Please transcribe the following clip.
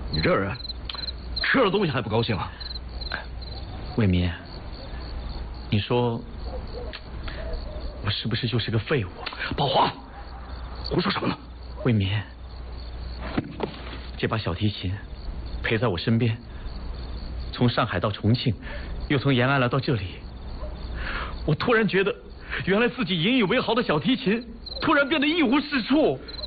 你这人吃了东西还不高兴啊？ 伟民，你说我是不是就是个废物？ 宝华，胡说什么呢？ 伟民，这把小提琴陪在我身边，从上海到重庆，又从延安来到这里，我突然觉得，原来自己引以为豪的小提琴，突然变得一无是处。